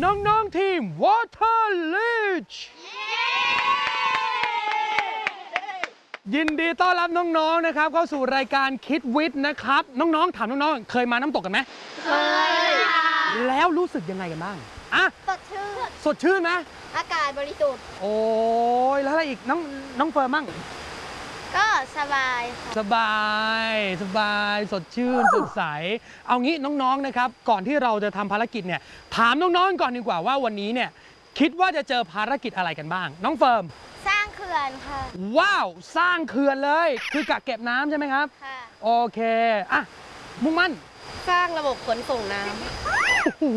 น้องๆทีม Water Leech ยินดีต้อนรับน้องๆนะครับเข้าสู่รายการคิดวิทย์นะครับน้องๆถามน้องๆเคยมาน้ำตกกันไหมเคยแล้วรู้สึกยังไงกันบ้างอะสดชื่นไหมอากาศบริสุทธิ์โอ้ยแล้วอะไรอีกน้องเฟิร์มมั่งก็สบายค่ะสบายสดชื่นสดใสเอางี้น้องๆนะครับก่อนที่เราจะทำภารกิจเนี่ยถามน้องๆก่อนดีกว่าว่าวันนี้เนี่ยคิดว่าจะเจอภารกิจอะไรกันบ้างน้องเฟิร์มสร้างเขื่อนค่ะว้าวสร้างเขื่อนเลยคือกักเก็บน้ำใช่ไหมครับค่ะโอเคอ่ะมุ่งมั่นสร้างระบบขนส่งน้ำ